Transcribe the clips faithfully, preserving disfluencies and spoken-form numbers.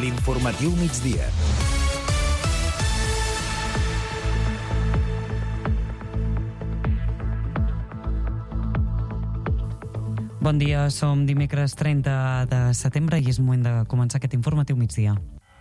L'informatiu migdia. Bon dia, som dimecres trenta de setembre i és moment de començar aquest informatiu migdia.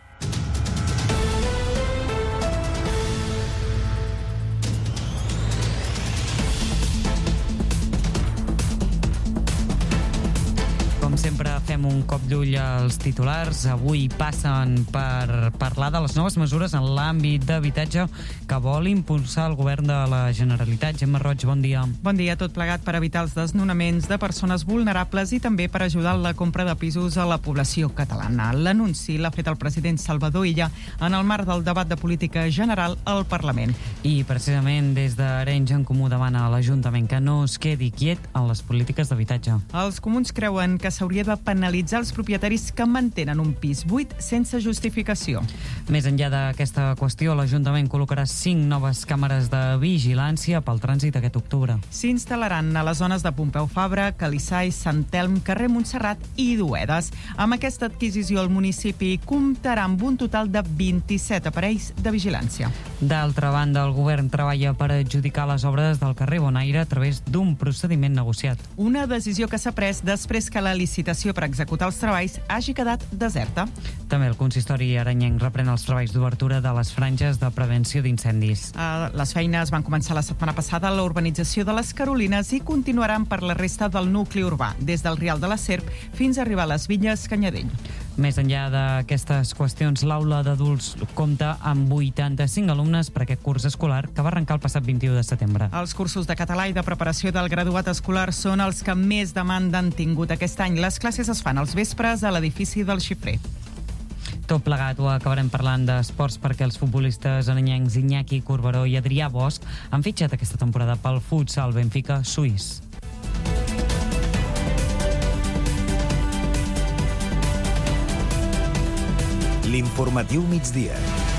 Sempre fem un cop d'ull als titulars. Avui passen per parlar de les noves mesures en l'àmbit d'habitatge que vol impulsar el govern de la Generalitat. Gemma Roig, bon dia. Bon dia. Tot plegat per evitar els desnonaments de persones vulnerables i també per ajudar en la compra de pisos a la població catalana. L'anunci l'ha fet el president Salvador Illa en el marc del debat de política general al Parlament. I precisament des d'Arenys en Comú demana a l'Ajuntament que no es quedi quiet en les polítiques d'habitatge. Els comuns creuen que s'hauria de penalitzar els propietaris que mantenen un pis buit sense justificació. Més enllà d'aquesta qüestió, l'Ajuntament col·locarà cinc noves càmeres de vigilància pel trànsit aquest octubre. S'instal·laran a les zones de Pompeu Fabra, Calissai, Sant Telm, carrer Montserrat i Duedes. Amb aquesta adquisició, el municipi comptarà amb un total de vint-i-set aparells de vigilància. D'altra banda, el govern treballa per adjudicar les obres del carrer Bonaire a través d'un procediment negociat. Una decisió que s'ha pres després que la licitació per executar els treballs hagi quedat deserta. També el consistori arenyenc reprèn els treballs d'obertura de les franges de prevenció d'incendis. Uh, les feines van començar la setmana passada a la urbanització de les Carolines i continuaran per la resta del nucli urbà, des del Rial de la Serp fins a arribar a les Vinyes Canyadell. Més enllà d'aquestes qüestions, l'aula d'adults compta amb vuitanta-cinc alumnes per aquest curs escolar que va arrencar el passat vint-i-u de setembre. Els cursos de català i de preparació del graduat escolar són els que més demanda han tingut aquest any. Les classes es fan als vespres a l'edifici del Xifrer. Tot plegat ho acabarem parlant d'esports perquè els futbolistes arenyencs Iñaki Corberó i Adrià Bosch han fitxat aquesta temporada pel futsal Benfica suís. L'informatiu migdia.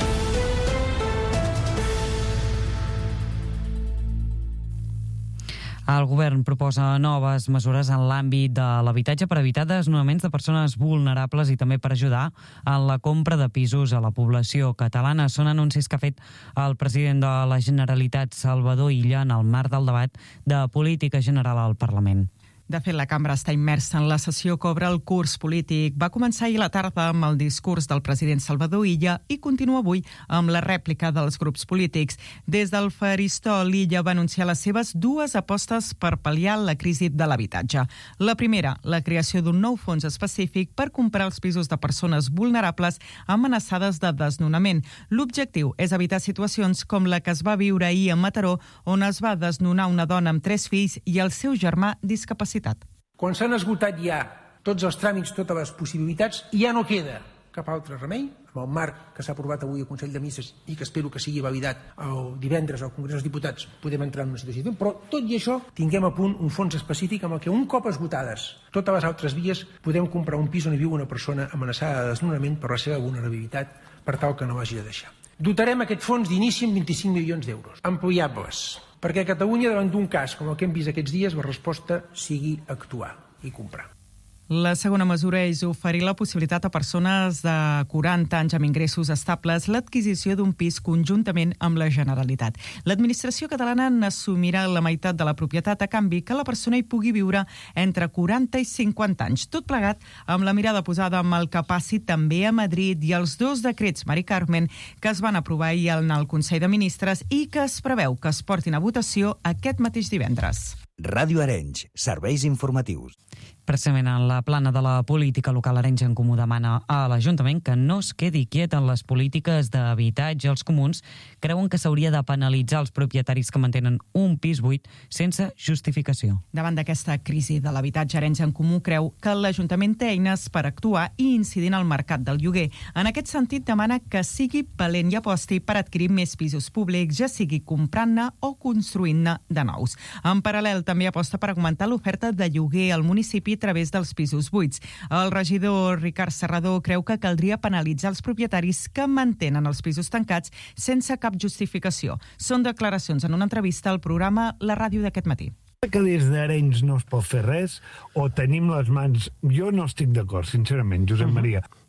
El govern proposa noves mesures en l'àmbit de l'habitatge per evitar desnonaments de persones vulnerables i també per ajudar en la compra de pisos a la població catalana. Són anuncis que ha fet el president de la Generalitat, Salvador Illa, en el marc del debat de política general al Parlament. De fet, la cambra està immersa en la sessió que obre el curs polític. Va començar ahir a la tarda amb el discurs del president Salvador Illa i continua avui amb la rèplica dels grups polítics. Des del faristol, Illa va anunciar les seves dues apostes per pal·liar la crisi de l'habitatge. La primera, la creació d'un nou fons específic per comprar els pisos de persones vulnerables amenaçades de desnonament. L'objectiu és evitar situacions com la que es va viure ahir a Mataró, on es va desnonar una dona amb tres fills i el seu germà discapacitat. Quan s'han esgotat ja tots els tràmits, totes les possibilitats, ja no queda cap altre remei, amb el marc que s'ha aprovat avui al Consell de Ministres i que espero que sigui validat el divendres al Congrés dels Diputats, podem entrar en una situació. Però tot i això, tinguem a punt un fons específic amb el que un cop esgotades totes les altres vies podem comprar un pis on hi viu una persona amenaçada de desnonament per la seva vulnerabilitat per tal que no hagi de deixar. Dotarem aquest fons d'inici amb vint-i-cinc milions d'euros, ampliables, perquè a Catalunya, davant d'un cas com el que hem vist aquests dies, la resposta sigui actuar i comprar. La segona mesura és oferir la possibilitat a persones de quaranta anys amb ingressos estables l'adquisició d'un pis conjuntament amb la Generalitat. L'administració catalana n'assumirà la meitat de la propietat a canvi que la persona hi pugui viure entre quaranta i cinquanta anys. Tot plegat amb la mirada posada amb el que passi també a Madrid i els dos decrets, Mari Carmen, que es van aprovar ahir en el Consell de Ministres i que es preveu que es portin a votació aquest mateix divendres. Ràdio Arenys, serveis informatius. Precisament en la plana de la política local, Arenys en Comú demana a l'Ajuntament que no es quedi quiet en les polítiques d'habitatge. Els comuns creuen que s'hauria de penalitzar els propietaris que mantenen un pis buit sense justificació. Davant d'aquesta crisi de l'habitatge, Arenys en Comú creu que l'Ajuntament té eines per actuar i incidir en el mercat del lloguer. En aquest sentit, demana que sigui valent i aposti per adquirir més pisos públics, ja sigui comprant-ne o construint-ne de nous. En paral·lel, també aposta per augmentar l'oferta de lloguer al municipi a través dels pisos buits. El regidor Ricard Serrador creu que caldria penalitzar els propietaris que mantenen els pisos tancats sense cap justificació. Són declaracions en una entrevista al programa La Ràdio d'aquest matí. Que des d'Arenys no es pot fer res o tenim les mans... Jo no estic d'acord, sincerament, Josep Maria.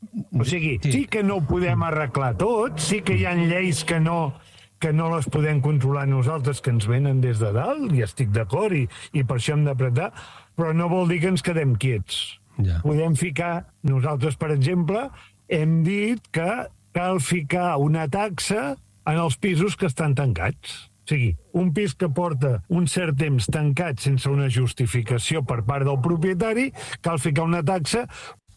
O sigui, sí. sí que no ho podem arreglar tot, sí que hi ha lleis que no, que no les podem controlar nosaltres, que ens venen des de dalt, i estic d'acord, i, i per això hem d'apretar, però no vol dir que ens quedem quiets. Ja. Podem ficar, nosaltres, per exemple, hem dit que cal ficar una taxa en els pisos que estan tancats. O sigui, un pis que porta un cert temps tancat sense una justificació per part del propietari, cal ficar una taxa.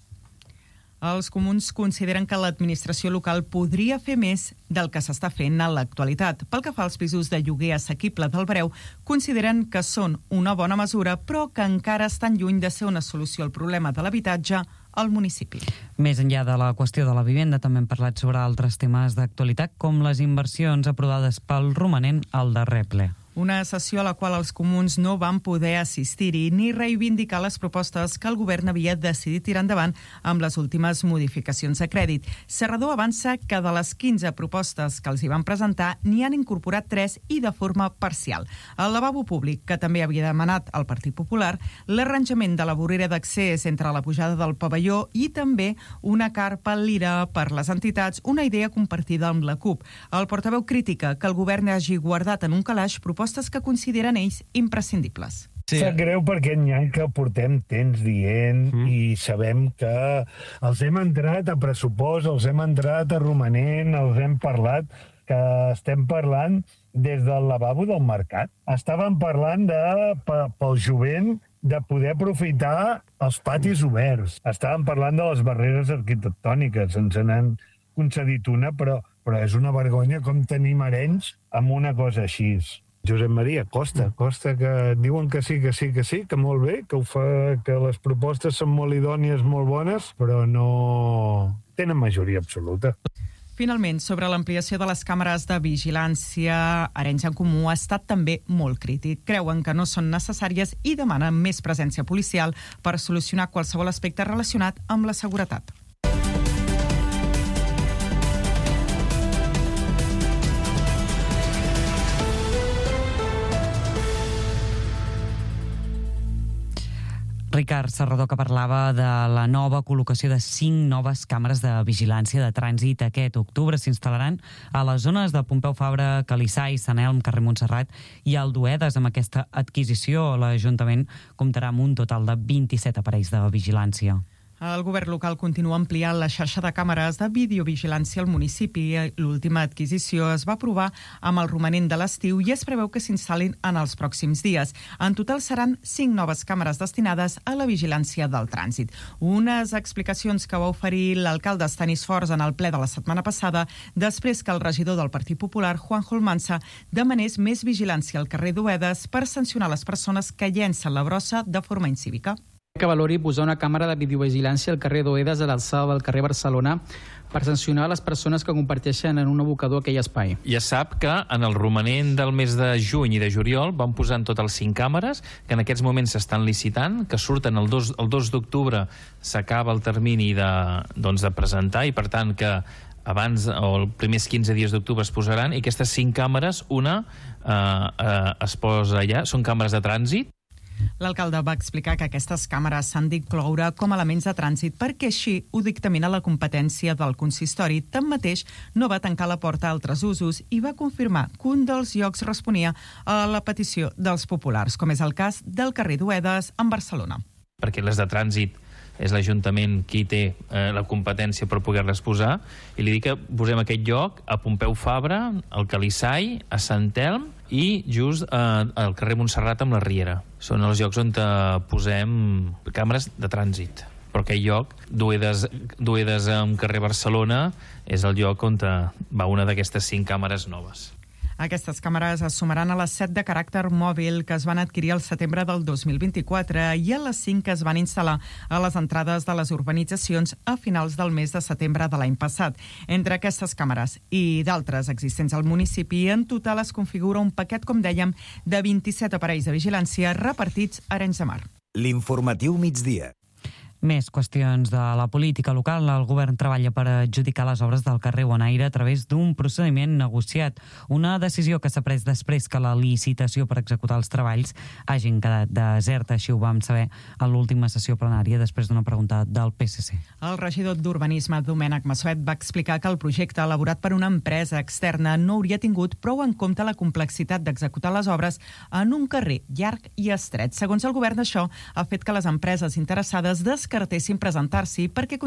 Els comuns consideren que l'administració local podria fer més del que s'està fent en l'actualitat. Pel que fa als pisos de lloguer assequible del Breu, consideren que són una bona mesura, però que encara estan lluny de ser una solució al problema de l'habitatge al municipi. Més enllà de la qüestió de la vivenda, també hem parlat sobre altres temes d'actualitat, com les inversions aprovades pel romanent al darrer ple. Una sessió a la qual els comuns no van poder assistir-hi ni reivindicar les propostes que el govern havia decidit tirar endavant amb les últimes modificacions de crèdit. Serrador avança que de les quinze propostes que els hi van presentar n'hi han incorporat tres i de forma parcial. El lavabo públic, que també havia demanat el Partit Popular, l'arranjament de la vorera d'accés entre la pujada del pavelló i també una carpa lira per les entitats, una idea compartida amb la CUP. El portaveu critica que el govern hagi guardat en un calaix propostes que consideren ells imprescindibles. Sí. Sap greu perquè n'hi ha que portem temps dient mm. i sabem que els hem entrat a pressupost, els hem entrat a romanent, els hem parlat, que estem parlant des del lavabo del mercat. Estàvem parlant de, pel jovent, de poder aprofitar els patis oberts. Estàvem parlant de les barreres arquitectòniques, ens n'han concedit una, però, però és una vergonya com tenim arenys amb una cosa així. Josep Maria, costa, costa que diuen que sí, que sí, que sí, que molt bé, que ho fa, que les propostes són molt idònies, molt bones, però no tenen majoria absoluta. Finalment, sobre l'ampliació de les càmeres de vigilància, Arenys en Comú ha estat també molt crític. Creuen que no són necessàries i demanen més presència policial per solucionar qualsevol aspecte relacionat amb la seguretat. Ricard Serrador, que parlava de la nova col·locació de cinc noves càmeres de vigilància de trànsit. Aquest octubre s'instal·laran a les zones de Pompeu Fabra, Calissai, Sant Elm, carrer Montserrat i Alduedes. Amb aquesta adquisició, l'Ajuntament comptarà amb un total de vint-i-set aparells de vigilància. El govern local continua ampliant la xarxa de càmeres de videovigilància al municipi. L'última adquisició es va aprovar amb el romanent de l'estiu i es preveu que s'instal·lin en els pròxims dies. En total seran cinc noves càmeres destinades a la vigilància del trànsit. Unes explicacions que va oferir l'alcalde Estanis Forns en el ple de la setmana passada, després que el regidor del Partit Popular, Juanjo Almansa, demanés més vigilància al carrer d'Uedes per sancionar les persones que llencen la brossa de forma incívica. Que valori posar una càmera de videovigilància al carrer d'Oedes a l'alçada del carrer Barcelona per sancionar les persones que comparteixen en un abocador aquell espai. Ja sap que en el romanent del mes de juny i de juliol van posar en total cinc càmeres, que en aquests moments s'estan licitant, que surten el dos, el dos d'octubre s'acaba el termini de, doncs, de presentar, i per tant que abans o els primers quinze dies d'octubre es posaran, i aquestes cinc càmeres, una eh, eh, es posa allà, són càmeres de trànsit. L'alcalde va explicar que aquestes càmeres s'han d'incloure com a elements de trànsit perquè així ho dictamina la competència del consistori. Tanmateix, no va tancar la porta a altres usos i va confirmar que un dels llocs responia a la petició dels populars, com és el cas del carrer d'Uedes en Barcelona. Perquè les de trànsit és l'Ajuntament qui té eh, la competència per poder-les posar, i li dic que posem aquest lloc a Pompeu Fabra, al Calissai, a Sant Elm i just eh, al carrer Montserrat amb la Riera. Són els llocs on posem càmeres de trànsit. Però aquell lloc, d'Uedes, d'Uedes amb carrer Barcelona, és el lloc on va una d'aquestes cinc càmeres noves. Aquestes càmeres es sumaran a les set de caràcter mòbil que es van adquirir al setembre del dos mil vint-i-quatre i a les cinc que es van instal·lar a les entrades de les urbanitzacions a finals del mes de setembre de l'any passat. Entre aquestes càmeres i d'altres existents al municipi, en total es configura un paquet, com dèiem, de vint-i-set aparells de vigilància repartits a Arenys de Mar. L'informatiu migdia. Més qüestions de la política local. El govern treballa per adjudicar les obres del carrer Bonaire a través d'un procediment negociat. Una decisió que s'ha pres després que la licitació per executar els treballs hagin quedat deserta. Així ho vam saber a l'última sessió plenària després d'una pregunta del P S C. El regidor d'Urbanisme, Domènec Massuet, va explicar que el projecte elaborat per una empresa externa no hauria tingut prou en compte la complexitat d'executar les obres en un carrer llarg i estret. Segons el govern, això ha fet que les empreses interessades descartessin presentar-s'hi perquè